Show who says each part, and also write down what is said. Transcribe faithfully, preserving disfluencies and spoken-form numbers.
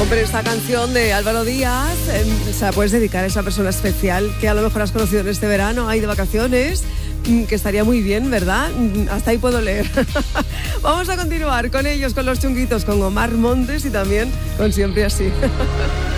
Speaker 1: Hombre, esta canción de Álvaro Díaz eh, se la puedes dedicar a esa persona especial que a lo mejor has conocido en este verano, ahí de vacaciones, que estaría muy bien, ¿verdad? Hasta ahí puedo leer. Vamos a continuar con ellos, con los chunguitos, con Omar Montes y también con Siempre Así.